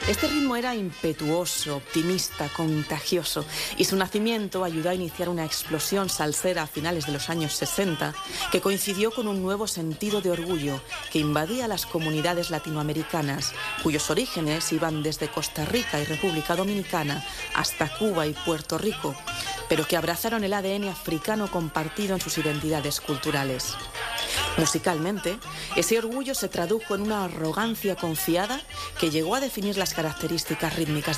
Este ritmo era impetuoso, optimista, contagioso, y su nacimiento ayudó a iniciar una explosión salsera a finales de los años 60, que coincidió con un nuevo sentido de orgullo que invadía las comunidades latinoamericanas, cuyos orígenes iban desde Costa Rica y República Dominicana hasta Cuba y Puerto Rico, pero que abrazaron el ADN africano compartido en sus identidades culturales. Musicalmente, ese orgullo se tradujo en una arrogancia confiada que llegó a definir las características rítmicas